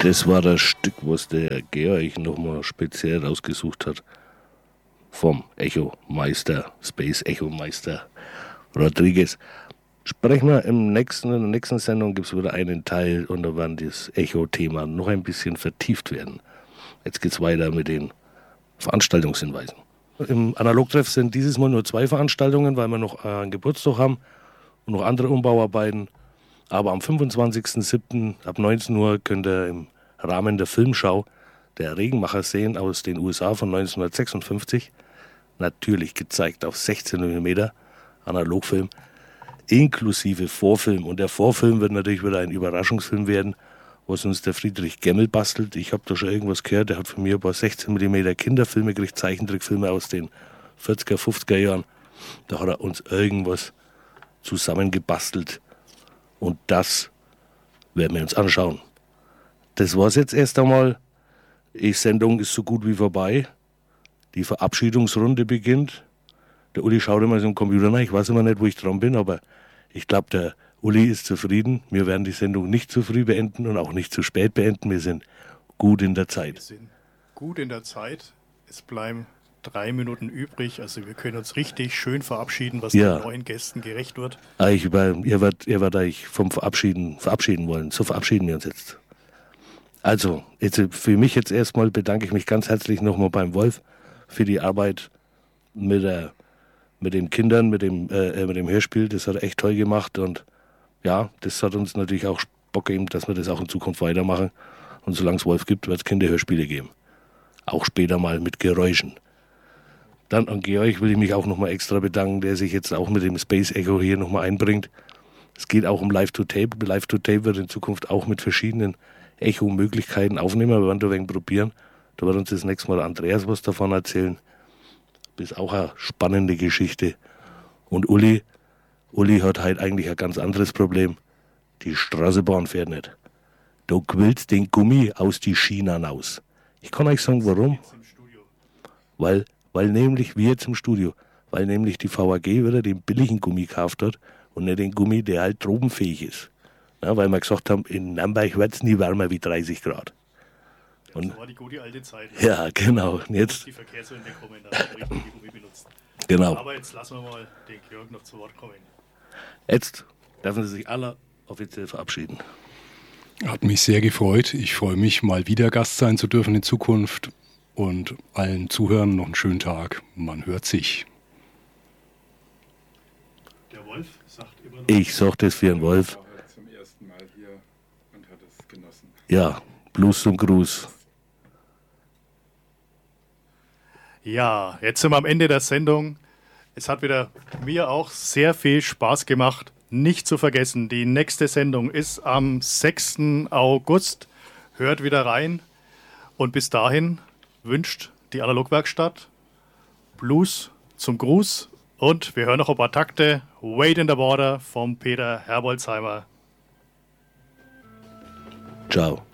Das war das Stück, was der Georg nochmal speziell rausgesucht hat. Vom Echo-Meister, Space Echo-Meister Rodriguez. Sprechen wir in der nächsten Sendung gibt es wieder einen Teil und da werden das Echo-Thema noch ein bisschen vertieft werden. Jetzt geht's weiter mit den Veranstaltungshinweisen. Im Analogtreff sind dieses Mal nur 2 Veranstaltungen, weil wir noch einen Geburtstag haben und noch andere Umbauarbeiten. Aber am 25.07. ab 19 Uhr könnt ihr im Rahmen der Filmschau der Regenmacher sehen aus den USA von 1956. Natürlich gezeigt auf 16 mm Analogfilm, inklusive Vorfilm. Und der Vorfilm wird natürlich wieder ein Überraschungsfilm werden, was uns der Friedrich Gemmel bastelt. Ich habe da schon irgendwas gehört, der hat von mir ein paar 16 mm Kinderfilme gekriegt, Zeichentrickfilme aus den 40er, 50er Jahren. Da hat er uns irgendwas zusammengebastelt und das werden wir uns anschauen. Das war's jetzt erst einmal. Die Sendung ist so gut wie vorbei. Die Verabschiedungsrunde beginnt. Der Uli schaut immer so im Computer rein. Ich weiß immer nicht, wo ich dran bin, aber ich glaube, der Uli ist zufrieden. Wir werden die Sendung nicht zu früh beenden und auch nicht zu spät beenden. Wir sind gut in der Zeit. Wir sind gut in der Zeit. Es bleiben 3 Minuten übrig. Also wir können uns richtig schön verabschieden, was den neuen Gästen gerecht wird. Ihr werdet euch vom Verabschieden wollen. So verabschieden wir uns jetzt. Also, für mich jetzt erstmal bedanke ich mich ganz herzlich nochmal beim Wolf für die Arbeit mit den Kindern, mit dem Hörspiel. Das hat er echt toll gemacht und ja, das hat uns natürlich auch Bock gegeben, dass wir das auch in Zukunft weitermachen. Und solange es Wolf gibt, wird es Kinderhörspiele geben. Auch später mal mit Geräuschen. Dann an Georg will ich mich auch nochmal extra bedanken, der sich jetzt auch mit dem Space Echo hier nochmal einbringt. Es geht auch um Live-to-Tape. Live-to-Tape wird in Zukunft auch mit verschiedenen Echo-Möglichkeiten aufnehmen. Wir werden da ein wenig probieren. Da wird uns das nächste Mal Andreas was davon erzählen. Das ist auch eine spannende Geschichte. Und Uli hat halt eigentlich ein ganz anderes Problem. Die Straßenbahn fährt nicht. Da quillt den Gummi aus die Schienen aus. Ich kann euch sagen, warum. Weil nämlich wir jetzt im Studio, weil nämlich die VAG wieder den billigen Gummi gekauft hat und nicht den Gummi, der halt drobenfähig ist. Ja, weil wir gesagt haben, in Nürnberg wird es nie wärmer wie 30 Grad. Und das war die gute alte Zeit. Ja, genau. Und jetzt die Verkehrswende kommen, dann richtig die Gummi benutzt. Genau. Aber jetzt lassen wir mal den Georg noch zu Wort kommen. Jetzt dürfen Sie sich alle offiziell verabschieden. Hat mich sehr gefreut. Ich freue mich, mal wieder Gast sein zu dürfen in Zukunft. Und allen Zuhörern noch einen schönen Tag. Man hört sich. Der Wolf sagt immer noch... Ich sag das für den Wolf. Zum ersten Mal hier und hat es genossen. Ja, Blues zum Gruß. Ja, jetzt sind wir am Ende der Sendung. Es hat wieder mir auch sehr viel Spaß gemacht. Nicht zu vergessen, die nächste Sendung ist am 6. August. Hört wieder rein. Und bis dahin wünscht die Analogwerkstatt Blues zum Gruß. Und wir hören noch ein paar Takte. Wait in the Border vom Peter Herbolzheimer. Ciao.